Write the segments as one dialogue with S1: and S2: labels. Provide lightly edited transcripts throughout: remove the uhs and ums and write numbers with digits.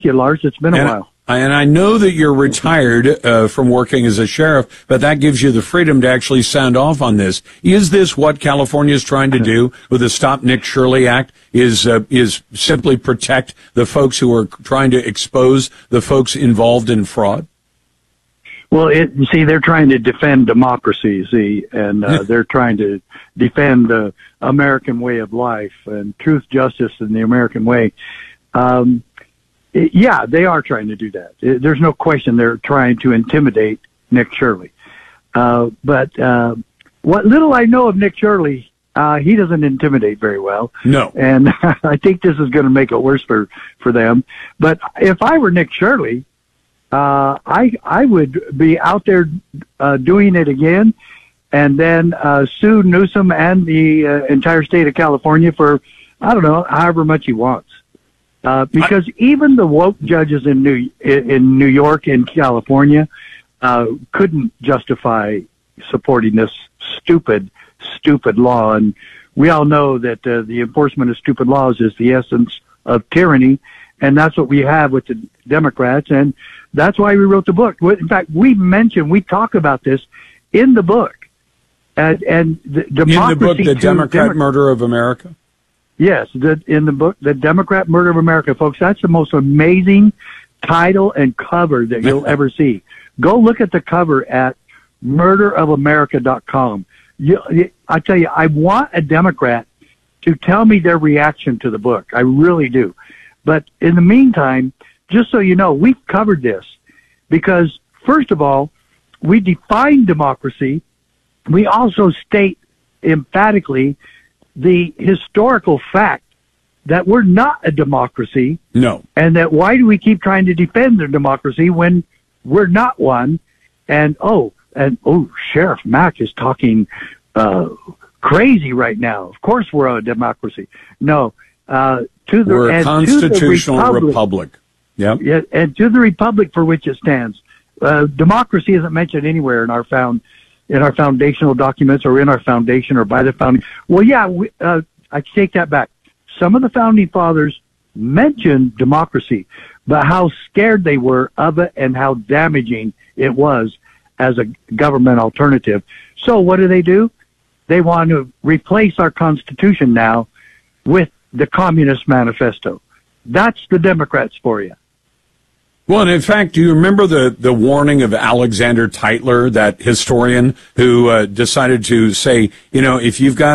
S1: you, Lars. It's been a while.
S2: And I know that you're retired from working as a sheriff, but that gives you the freedom to actually sound off on this. Is this what California is trying to do with the Stop Nick Shirley Act? Is simply protect the folks who are trying to expose the folks involved in fraud?
S1: Well, they're trying to defend democracy, and they're trying to defend the American way of life and truth, justice, and the American way. Yeah, they are trying to do that. There's no question they're trying to intimidate Nick Shirley. But what little I know of Nick Shirley, he doesn't intimidate very well.
S2: No.
S1: And I think this is going to make it worse for them. But if I were Nick Shirley, I would be out there doing it again, and then sue Newsom and the entire state of California for, I don't know, however much he wants. Because even the woke judges in New York and California couldn't justify supporting this stupid law. And we all know that the enforcement of stupid laws is the essence of tyranny, and that's what we have with the Democrats, and that's why we wrote the book. In fact, we talk about this in the book. And the democracy
S2: in the book, The Democrat Murder of America?
S1: Yes, in the book, The Democrat Murder of America, folks, that's the most amazing title and cover that you'll ever see. Go look at the cover at murderofamerica.com. I tell you, I want a Democrat to tell me their reaction to the book. I really do. But in the meantime, just so you know, we've covered this because, first of all, we define democracy. We also state emphatically the historical fact that we're not a democracy.
S2: No.
S1: And that why do we keep trying to defend the democracy when we're not one? And Sheriff Mack is talking crazy right now. Of course we're a democracy. No.
S2: We're a constitutional republic. Yep.
S1: Yeah, and to the republic for which it stands. Democracy isn't mentioned anywhere in our foundational documents or in our foundation or by the founding. Well, yeah, I take that back. Some of the founding fathers mentioned democracy, but how scared they were of it and how damaging it was as a government alternative. So what do? They want to replace our Constitution now with the Communist Manifesto. That's the Democrats for you.
S2: Well, and in fact, do you remember the warning of Alexander Tytler, that historian who decided to say, if you've got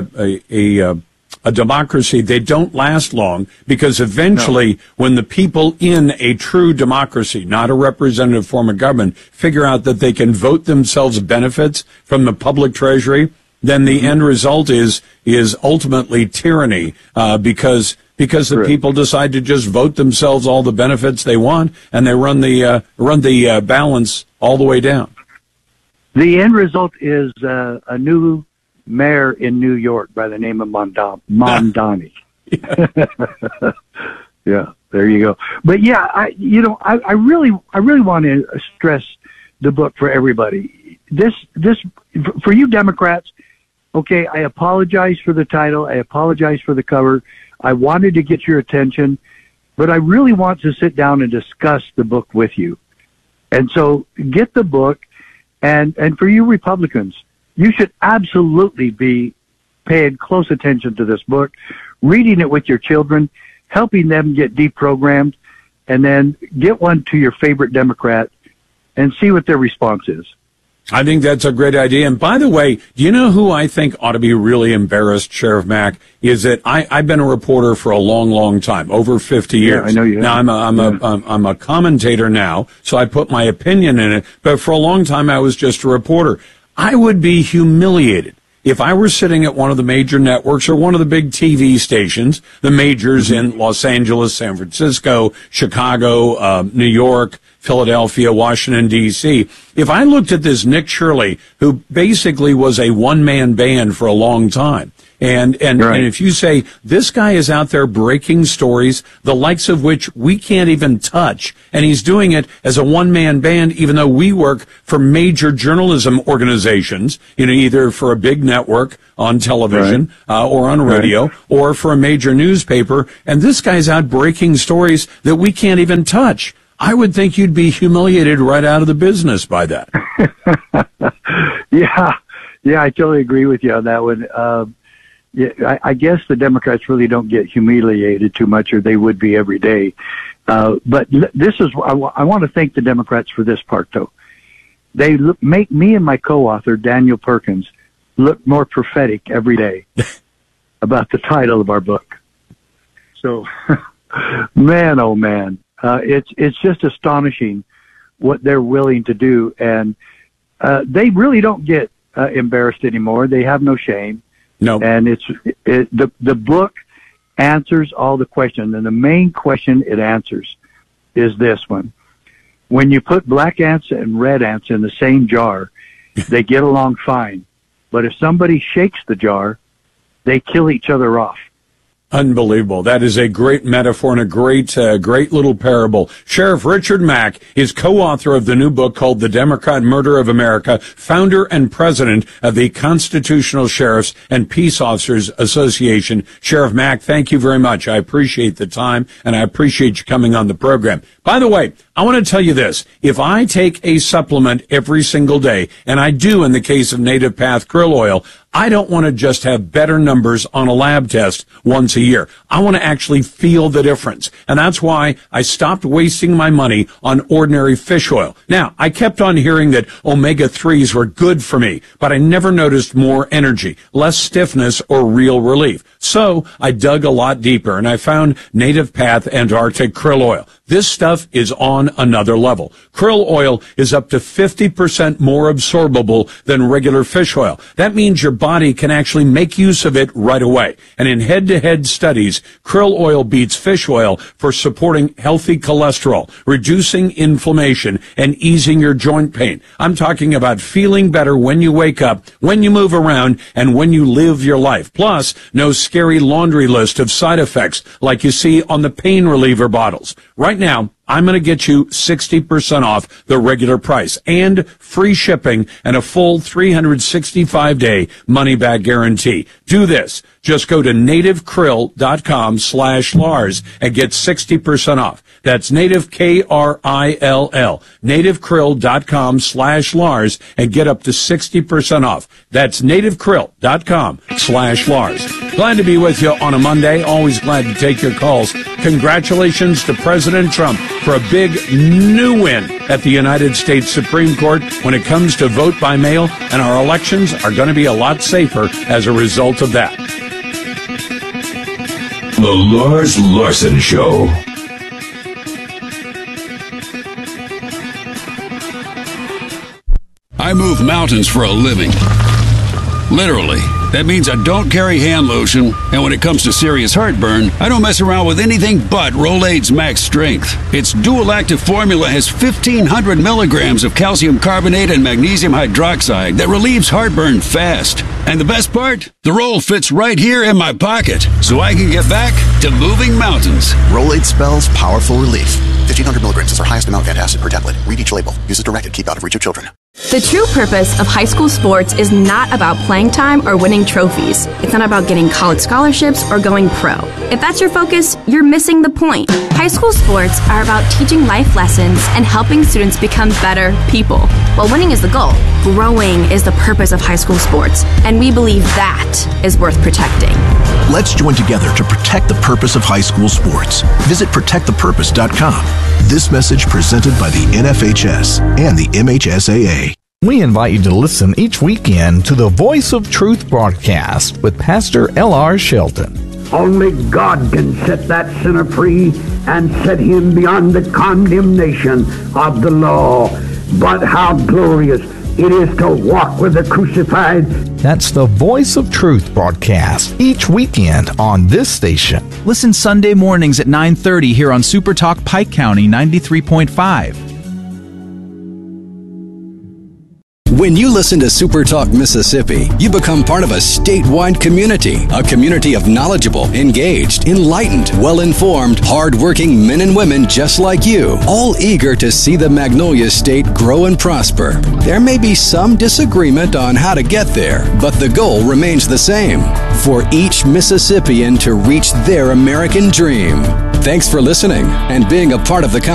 S2: a democracy, they don't last long because eventually when the people in a true democracy, not a representative form of government, figure out that they can vote themselves benefits from the public treasury, then the end result is ultimately tyranny, because the people decide to just vote themselves all the benefits they want, and they run the balance all the way down.
S1: The end result is a new mayor in New York by the name of Mamdani. Yeah, there you go. But yeah, I really want to stress the book for everybody. This for you Democrats. Okay, I apologize for the title. I apologize for the cover. I wanted to get your attention, but I really want to sit down and discuss the book with you. And so get the book, and for you Republicans, you should absolutely be paying close attention to this book, reading it with your children, helping them get deprogrammed, and then get one to your favorite Democrat and see what their response is.
S2: I think that's a great idea. And by the way, do you know who I think ought to be really embarrassed, Sheriff Mack? Is that I've been a reporter for a long, long time, over 50 years.
S1: Yeah, I know you have.
S2: Now I'm a commentator now, so I put my opinion in it. But for a long time, I was just a reporter. I would be humiliated if I were sitting at one of the major networks or one of the big TV stations, the majors in Los Angeles, San Francisco, Chicago, New York, Philadelphia, Washington, D.C. If I looked at this Nick Shirley, who basically was a one-man band for a long time, And if you say this guy is out there breaking stories, the likes of which we can't even touch, and he's doing it as a one-man band, even though we work for major journalism organizations, either for a big network on television or on radio or for a major newspaper, and this guy's out breaking stories that we can't even touch. I would think you'd be humiliated right out of the business by that.
S1: Yeah, I totally agree with you on that one. I guess the Democrats really don't get humiliated too much, or they would be every day. But this is, I want to thank the Democrats for this part, though. They make me and my co-author, Daniel Perkins, look more prophetic every day about the title of our book. So, man, oh man, it's just astonishing what they're willing to do. And they really don't get embarrassed anymore. They have no shame.
S2: No.
S1: And the book answers all the questions, and the main question it answers is this one. When you put black ants and red ants in the same jar, they get along fine. But if somebody shakes the jar, they kill each other off.
S2: Unbelievable. That is a great metaphor and a great little parable. Sheriff Richard Mack is co-author of the new book called The Democrat Murder of America, founder and president of the Constitutional Sheriffs and Peace Officers Association. Sheriff Mack, thank you very much. I appreciate the time, and I appreciate you coming on the program. By the way, I want to tell you this. If I take a supplement every single day, and I do in the case of Native Path Krill Oil, I don't want to just have better numbers on a lab test once a year. I want to actually feel the difference. And that's why I stopped wasting my money on ordinary fish oil. Now, I kept on hearing that omega-3s were good for me, but I never noticed more energy, less stiffness, or real relief. So I dug a lot deeper, and I found Native Path Antarctic Krill Oil. This stuff is on another level. Krill oil is up to 50% more absorbable than regular fish oil. That means your body can actually make use of it right away. And in head-to-head studies, krill oil beats fish oil for supporting healthy cholesterol, reducing inflammation, and easing your joint pain. I'm talking about feeling better when you wake up, when you move around, and when you live your life. Plus, no scary laundry list of side effects like you see on the pain reliever bottles. Right now, I'm going to get you 60% off the regular price and free shipping and a full 365-day money-back guarantee. Do this. Just go to nativekrill.com/Lars and get 60% off. That's native, Krill, nativekrill.com/Lars and get up to 60% off. That's nativekrill.com/Lars. Glad to be with you on a Monday. Always glad to take your calls. Congratulations to President Trump for a big new win at the United States Supreme Court when it comes to vote by mail, and our elections are going to be a lot safer as a result of that.
S3: The Lars Larson Show.
S4: I move mountains for a living. Literally. That means I don't carry hand lotion, and when it comes to serious heartburn, I don't mess around with anything but Rolaids Max Strength. Its dual-active formula has 1,500 milligrams of calcium carbonate and magnesium hydroxide that relieves heartburn fast. And the best part? The roll fits right here in my pocket, so I can get back to moving mountains.
S5: Rolaids spells powerful relief. 1,500 milligrams is our highest amount of antacid per tablet. Read each label. Use as directed. Keep out of reach of children.
S6: The true purpose of high school sports is not about playing time or winning trophies. It's not about getting college scholarships or going pro. If that's your focus, you're missing the point. High school sports are about teaching life lessons and helping students become better people. While winning is the goal, growing is the purpose of high school sports, and we believe that is worth protecting.
S7: Let's join together to protect the purpose of high school sports. Visit protectthepurpose.com. This message presented by the NFHS and the MHSAA.
S8: We invite you to listen each weekend to the Voice of Truth broadcast with Pastor L.R. Shelton.
S9: Only God can set that sinner free and set him beyond the condemnation of the law. But how glorious it is to walk with the crucified.
S8: That's the Voice of Truth broadcast each weekend on this station.
S10: Listen Sunday mornings at 9:30 here on Super Talk Pike County 93.5.
S11: When you listen to Super Talk Mississippi, you become part of a statewide community, a community of knowledgeable, engaged, enlightened, well-informed, hard-working men and women just like you, all eager to see the Magnolia State grow and prosper. There may be some disagreement on how to get there, but the goal remains the same, for each Mississippian to reach their American dream. Thanks for listening and being a part of the conversation.